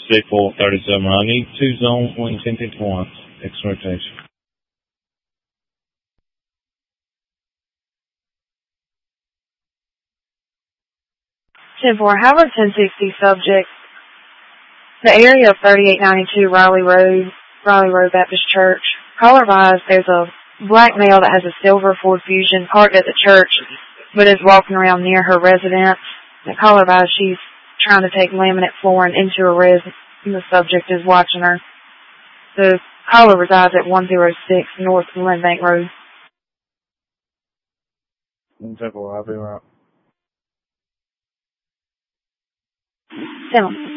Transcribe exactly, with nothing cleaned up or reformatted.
C four thirty-seven. I need two zone wing ten fifty one. X rotation. ten four, Howard ten sixty subject. The area of thirty-eight ninety-two Riley Road, Riley Road Baptist Church. Caller advised there's a black male that has a silver Ford Fusion parked at the church, but is walking around near her residence. The caller advised she's trying to take laminate flooring into her res, and the subject is watching her. The caller resides at one oh six North Glen Bank Road. ten four, I'll be right. Tell him.